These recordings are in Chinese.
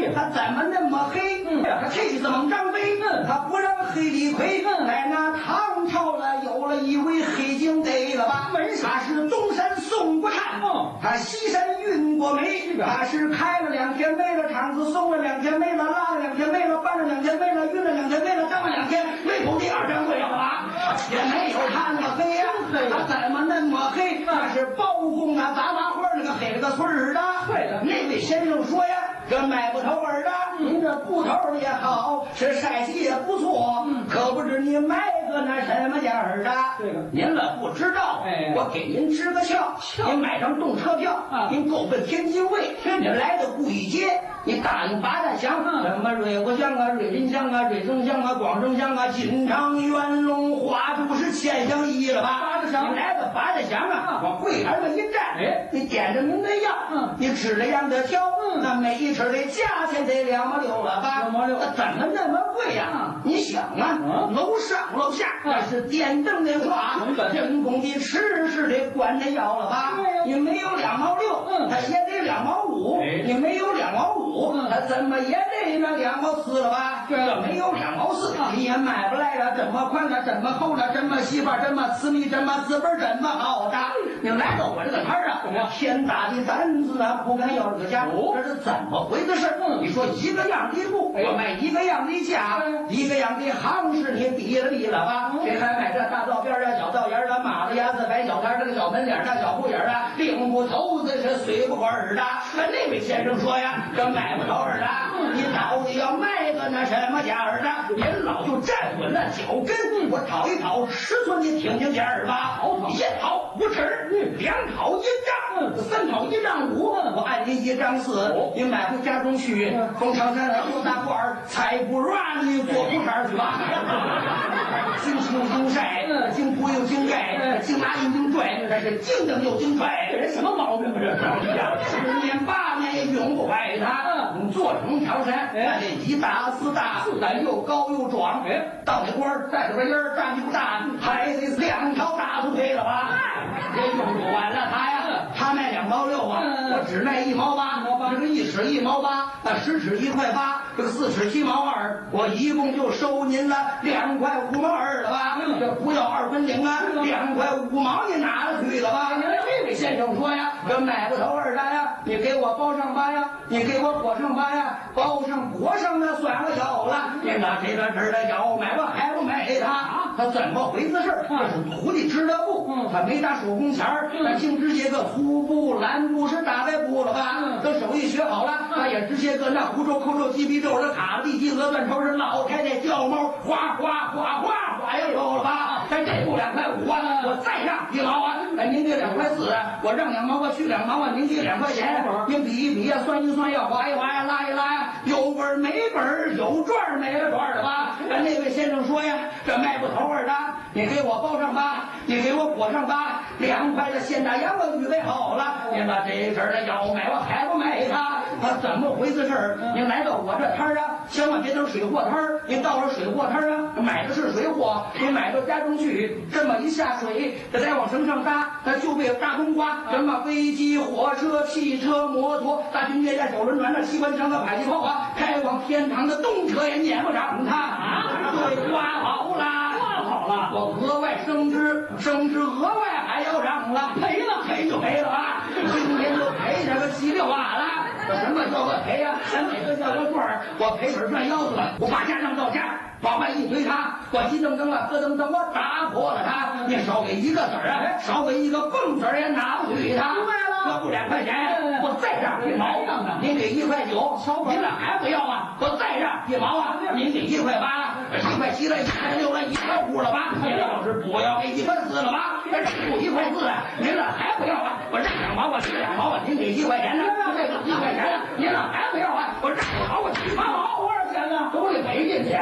他怎么那么黑？他气势猛张飞，他不让黑李逵。在那唐朝了，有了一位黑警逮了吧？他是东山宋国汉，他西山运过煤，他是开了2天煤了，厂子松了2天煤了，拉了2天煤了，搬了2天煤了，运了2天煤了，张了2天，没土地2掌柜了吧？也没有他那么黑呀，他怎么那么黑？他是包公啊，杂花花那个黑了个村儿的。对了，那位先生说呀，这卖布头儿的，您这布头也好，是晒起也不错，可不知你买个那什么价儿的？对了，您了不知道，我给您支个窍，您买张动车票，您够奔天津卫，您来到顾义街，你答应八大乡，什么瑞国乡啊、瑞林乡啊、瑞城乡啊、广州乡啊、金昌、元龙、花都是千乡一了吧？八大乡，你来到八大乡啊，往柜台上一站，你点着您的药，你指着样的挑，那每一尺的价钱得2毛6了吧？2毛6，怎么那么贵呀？你想啊，楼上楼下那是电灯的话，人工的吃是得管着要了吧？你没有2毛6，他也得2毛5，你没有2毛5，他怎么也得那2毛4了吧？这没有2毛4，你也买不来了，这么宽的，这么厚的，这么细吧，这么私密，这么资本，这么好的，你来到我这个摊儿啊，天大的胆子啊，不敢要这个价，这是怎么回事？你说一个样的布，我卖一个样的价，一个样的行市，你比了吧？谁还买这大道边啊、小道沿的、马路牙子、白小摊这个小门脸大小铺眼啊，领不头子是随不管的。那位先生说呀，这买不着的，你到底要卖个那什么价儿的？您老就站稳了脚跟，我讨一讨尺寸，你听听价儿吧。1讨5尺，2讨1丈，3讨1丈5，我按您1丈4，你买回家中去，封长山了多大罐儿，才不软你做铺摊去吧。经出经晒，经铺又经盖，经拿又经拽，这是经蹬又经拽，这人什么毛病啊？这10年8年也用不坏它。做成条山，那得1大4大，4大又高又壮。到那官带着个烟儿，站不大，还得2条大腿腿了吧？这用不完了他呀，他卖2毛6啊，我只卖1毛8，这个1尺1毛8，那10尺1块8，这个4尺7毛2，我一共就收您了2块5毛2了吧？这不要2分领啊，2块5毛你拿了去了吧？这位先生说呀，这买不头2大呀，你给我包上8呀，你给我裹上8呀，包上裹上那算个小了，你拿这个这儿的要买我还不买他怎么回事？这是徒弟织的布，他没打手工钱儿，他净织些个粗布、蓝布是大白布了吧？等手艺学好了，他也织些个那胡皱、扣皱、鸡皮皱的卡地鸡鹅断头是老太太叫猫，哗哗哗哗哗要有了吧？这布2块5啊，我再让1毛啊，您给2块4，我让2毛，我去2毛啊，您给2块钱，您比一比呀，算一算呀，划一划呀，拉一拉呀，有本没本，有赚没赚的吧？那位先生说呀，这卖不头的，你给我包上8，你给我裹上8，2块的现大洋我预备好了，您把这事儿的要买我还不买他怎么回事？您来到我这摊儿啊，千万别等水货摊儿，您到了水货摊儿啊，买的是水货，您买到家中去，这么一下水，这再往绳上搭，它就被大冬瓜，什么飞机、火车、汽车、摩托、大军列战、手轮船的机关枪的迫击炮啊，开往天堂的动车也撵不上它对，刮好了，我额外升职额外还要让了，赔就赔了啊！今天就赔这个7、6万了。这什么叫个赔呀？哪个叫个赚？我赔本赚腰子了，我把价让到价，往外一推他，我一蹬蹬了，咯噔噔，我打破了他。你少给1个子儿啊，少给1个蹦子儿也拿不去他。这不2块钱，我再让1毛，您给1块9，您俩还不要啊？我再让1毛啊，您给1块8，1块7了，1块6了，1块5了吧？您要是不要给1块4了吧？这不1块4啊，您俩还不要啊？我让2毛，我去2毛啊，您给1块钱呢？这个1块钱，您俩还不要啊？我让2毛，我去8毛，多少钱呢？都得赔进去。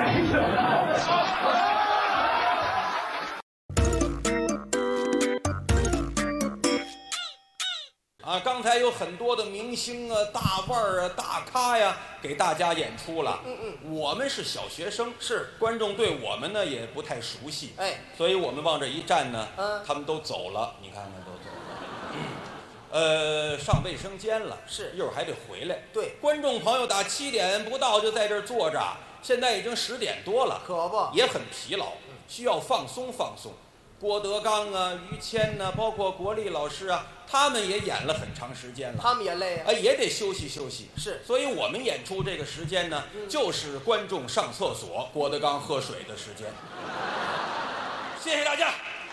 刚才有很多的明星啊、大腕儿啊、大咖呀，给大家演出了。我们是小学生，是观众对我们呢也不太熟悉，所以我们往这一站呢，他们都走了。你看看都走了。 上卫生间了， 是一会儿还得回来。 对， 观众朋友打7点不到就在这儿坐着，现在已经10点多了， 可不也很疲劳，需要放松放松。郭德纲啊、于谦呐、包括国立老师啊，他们也演了很长时间了， 他们也累啊。 也得休息休息。 是， 所以我们演出这个时间呢，就是观众上厕所、郭德纲喝水的时间。谢谢大家。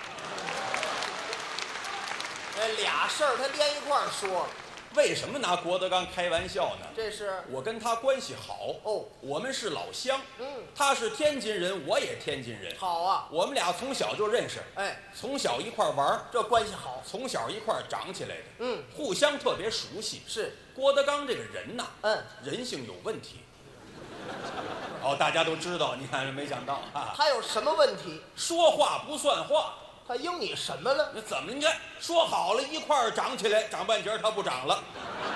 俩事儿他连一块儿说了， 为什么拿郭德纲开玩笑呢？ 这是我跟他关系好哦， 我们是老乡。 嗯， 他是天津人，我也天津人。 好啊。 我们俩从小就认识， 哎， 从小一块玩， 这关系好。 从小一块长起来的， 嗯， 互相特别熟悉。 是郭德纲这个人呐， 人性有问题。大家都知道，你看没想到啊， 他有什么问题？ 说话不算话。 他应你什么了？ 那怎么？你看说好了一块儿长起来，长半截他不长了。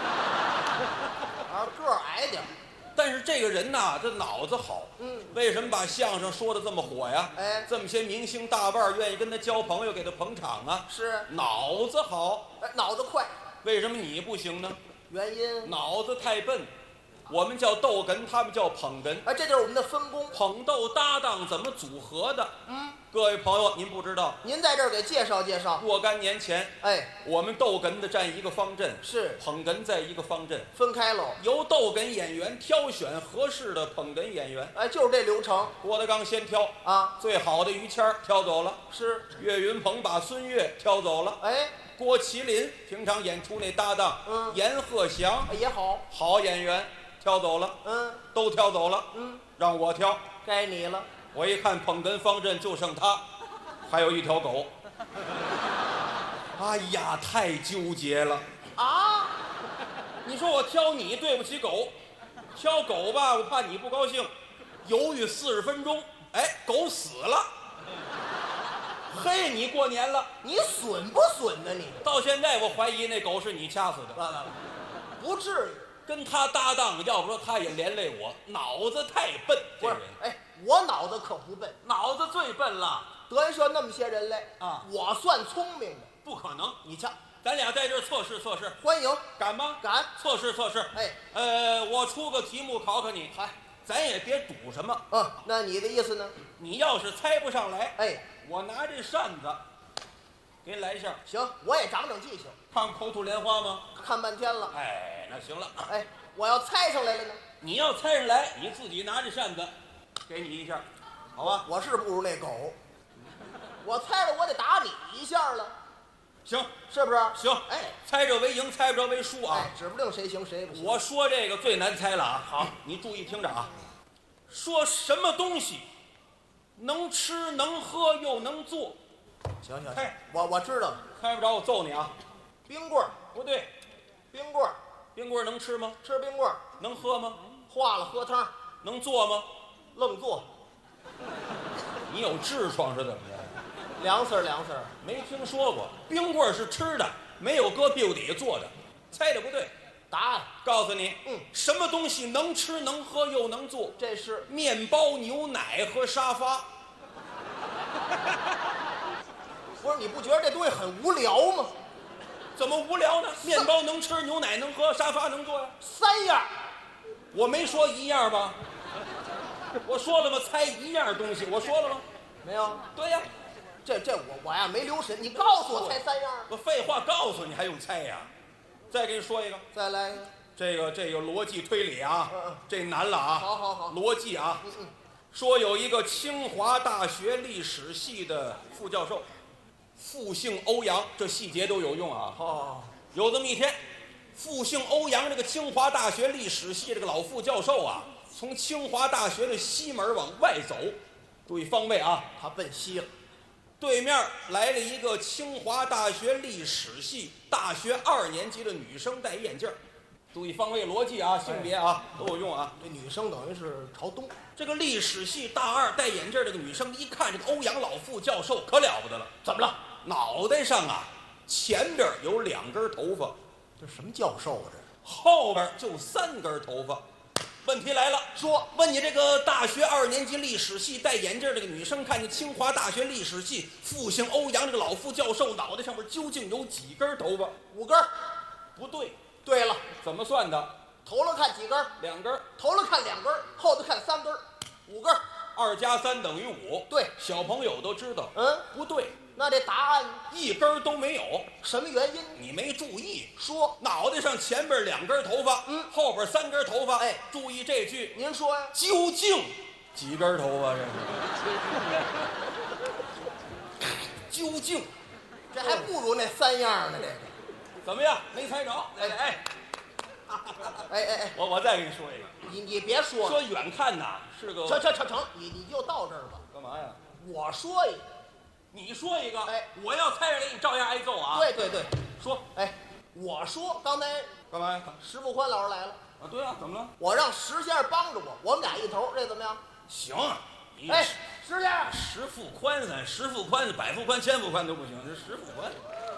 个儿矮点。 但是这个人呐，这脑子好。为什么把相声说的这么火呀？这么些明星大腕愿意跟他交朋友，给他捧场啊。 是脑子好， 脑子快。 为什么你不行呢？ 原因脑子太笨。我们叫逗哏，他们叫捧哏。 这就是我们的分工。 捧逗搭档怎么组合的？各位朋友，您不知道， 您在这儿给介绍介绍。 若干年前，我们逗哏的站一个方阵， 是捧哏在一个方阵， 分开喽。 由逗哏演员挑选合适的捧哏演员。 就是这流程。 郭德纲先挑啊， 最好的于谦挑走了， 是岳云鹏把孙越挑走了。郭麒麟平常演出那搭档，阎鹤祥也好， 好演员。挑走了，都挑走了，让我挑， 该你了。 我一看捧哏方阵就剩他，还有一条狗。哎呀，太纠结了啊！ 你说我挑你对不起狗，挑狗吧，我怕你不高兴，犹豫40分钟，狗死了。嘿，你过年了， 你损不损呢？你到现在我怀疑那狗是你掐死的。 不至于。 跟他搭档，要不说他也连累我，脑子太笨。这人， 我脑子可不笨， 脑子最笨了。 德云社那么些人来啊，我算聪明的， 不可能。 你瞧， 咱俩在这儿测试测试， 欢迎， 敢吗？ 敢， 测试测试。我出个题目考考你，咱也别赌什么。 那你的意思呢？ 你要是猜不上来，我拿这扇子给你来一下。 行，我也长长记性。 看口吐莲花吗？ 看半天了。 那行了。 我要猜上来了呢？ 你要猜上来，你自己拿着扇子，给你一下，好吧？ 我是不如那狗，我猜了我得打你一下了。 行， 是不是？ 行。猜着为赢，猜不着为输啊。 指不定谁行谁不行。 我说这个最难猜了啊。好，你注意听着啊。说什么东西能吃能喝又能做？ 行，我知道了。 猜不着我揍你啊！ 冰棍儿不对， 冰棍儿。 冰棍儿能吃吗？ 吃冰棍儿。 能喝吗？ 化了喝汤。 能做吗？ 愣做。 你有痔疮是怎么着？ 凉丝儿， 没听说过。冰棍儿是吃的，没有搁屁股底下做的。猜的不对。 答案告诉你，什么东西能吃能喝又能做？ 这是面包、牛奶和沙发。 不是，你不觉得这东西很无聊吗？ 怎么无聊呢？面包能吃，牛奶能喝，沙发能坐呀 ，3样。 我没说一样吧？我说了吗？猜一样东西，我说了吗？ 没有。 对呀， 这我呀没留神，你告诉我猜3样。 我废话告诉你还用猜呀？再给你说一个， 再来一个。 这个逻辑推理啊，这难了啊。 好。 逻辑啊，说有一个清华大学历史系的副教授。复姓欧阳，这细节都有用啊！有这么一天，复姓欧阳这个清华大学历史系这个老副教授啊，从清华大学的西门往外走，注意方位啊， 他奔西了。 对面来了一个清华大学历史系大学2年级的女生，戴眼镜。注意方位逻辑啊，性别啊都有用啊。 这女生等于是朝东。 这个历史系大2戴眼镜这个女生一看这个欧阳老副教授可了不得了，怎么了？脑袋上啊，前边有2根头发。 这什么教授啊？这后边就3根头发。 问题来了， 说问你这个大学2年级历史系戴眼镜这个女生，看见清华大学历史系复姓欧阳这个老副教授脑袋上面究竟有几根头发 ？5根。 不对， 对了， 怎么算的？ 头了看几根 ？2根。 头了看2根，后头看3根，5根。 2加3等于5。 对， 小朋友都知道。不对， 那这答案一根都没有。 什么原因？ 你没注意。 说脑袋上前边2根头发，后边3根头发。 哎， 注意这句。 您说呀？ 究竟几根头发？这是究竟， 这还不如那3样呢。这个怎么样？没猜着？ 哎， 我再给你说一个。 你别说了， 说远看呐是个成，你就到这儿吧。 干嘛呀？ 我说一个， 你说一个。 哎， 我要猜着给你照样挨揍啊。 对， 说。 哎，我说刚才干嘛呀？ 石富宽老师来了。 啊，对啊，怎么了？ 我让石先生帮着我们俩一头，这怎么样？ 行。 哎，石先生， 石富宽百富宽千富宽都不行，这石富宽。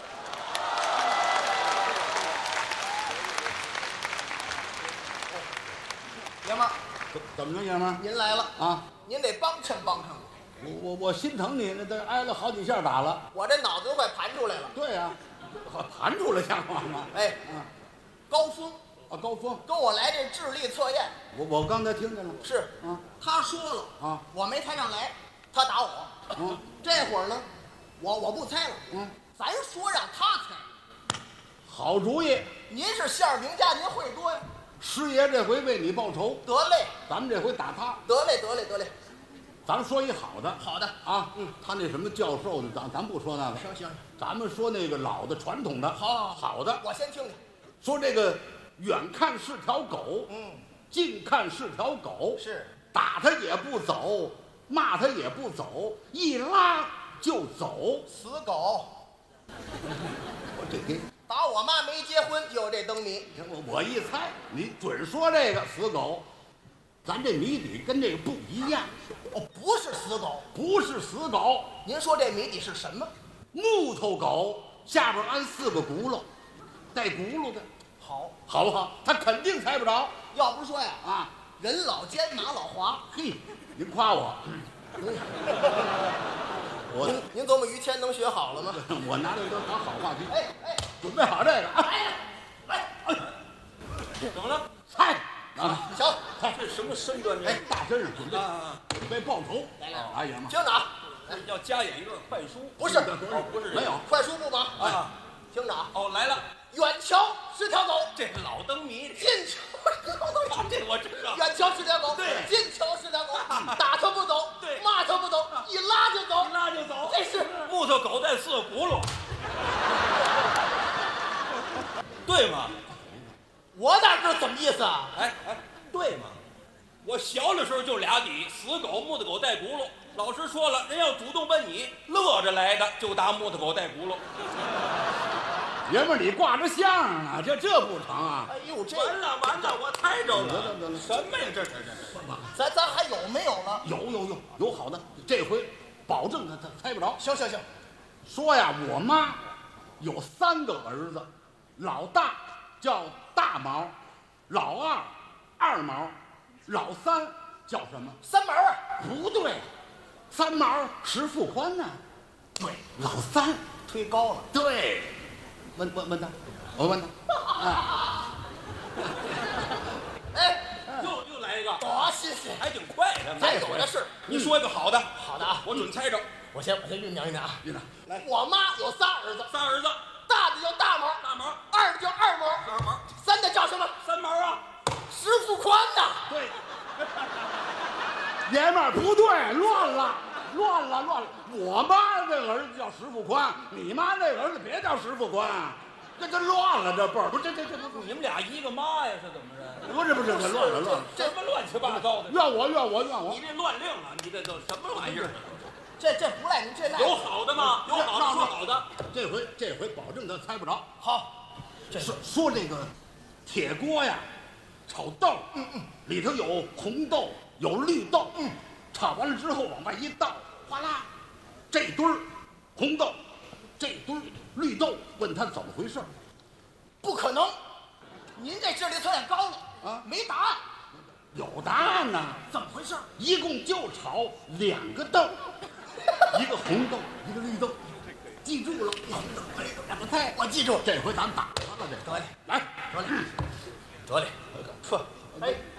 爷们儿， 怎么着，爷们儿？ 您来了啊！ 您得帮衬我。 我心疼你，那这挨了好几下打了。 我这脑子都快盘出来了。 对呀，盘出来像话吗？ 哎，高峰啊，高峰跟我来这智力测验。 我刚才听见了。 是啊， 他说了啊， 我没猜上来，他打我。这会儿呢，我不猜了。咱说让他猜。 好主意。 您是馅儿饼家，您会多呀。 师爷这回为你报仇。 得嘞， 咱们这回打他。 得嘞。 咱们说一好的。 好的啊，他那什么教授的，咱不说那个。 行， 咱们说那个老的传统的。好的。 我先听听。 说这个远看是条狗，近看是条狗， 是打他也不走，骂他也不走，一拉就走。 死狗。 我这给打我妈没结婚就有这灯谜。 我一猜，你准说这个死狗。咱这谜底跟这个不一样。 不是死狗。 不是死狗。 您说这谜底是什么？ 木头狗下边安4个轱辘，带轱辘的。好不好？他肯定猜不着。 要不说呀， 啊， 人老奸马老滑。 嘿，您夸我。 您琢磨于谦能学好了吗？ 我拿这都当好话题。 哎， 准备好这个。 怎么了？ 猜啊！ 行， 这什么身段？ 哎，大身上准备报仇。 来， 哎呀妈！ 听着啊， 要加演一段快书。 不是， 不是没有快书不忙啊。 听着啊。 来了。 远瞧是条狗， 这是老灯谜。 近瞧是条狗， 这我知道。 远瞧是条狗， 对， 近瞧是条狗，打它不走， 对， 骂它不走，一拉就走， 一拉就走。 这是木头狗带4个轱辘，对吗？ 我哪知道怎么意思啊？ 哎，对吗？我小的时候就俩底，死狗、木头狗带轱辘。老师说了，人要主动奔你，乐着来的就打木头狗带轱辘。 爷们儿，你挂着相啊，这不成啊！ 哎呦，这完了，我猜着了。 得了， 什么呀？这咱还有没有了？ 有好的，这回保证他猜不着。 行， 说呀，我妈有3个儿子，老大叫大毛，老二二毛，老3叫什么 ？3毛啊？ 不对，3毛石富宽呢。对，老3 推高了。 对。问他，我问他。 又来一个， 多新鲜， 还挺快的。 咱有的是。 你说一个好的。 好的啊， 我准猜着。 我先酝酿啊。 来， 我妈有仨儿子，大的叫大毛，二的叫二毛，三的叫什么 ？3毛啊， 石富宽呐。 对。爷们儿不对，乱了。我妈这儿子叫石富宽，你妈那儿子别叫石富宽，这乱了，这辈儿不是这你们俩一个妈呀？是怎么着？ 不是，这乱了， 什么乱七八糟的？ 怨我！ 你这乱令了，你这都什么玩意儿？ 这不赖您，这赖有好的吗？有好的说好的。 这回保证他猜不着。 好， 说这个铁锅呀，炒豆，里头有红豆，有绿豆，炒完了之后往外一倒，哗啦，这堆儿红豆，这堆儿绿豆，问他怎么回事？ 不可能，您这智力测验高了啊， 没答案。 有答案呢。 怎么回事？ 一共就炒2个豆，一个红豆，一个绿豆。记住了，两个菜我记住。 这回咱打发了这。 得嘞， 来， 得嘞，得嘞， 呵， 哎。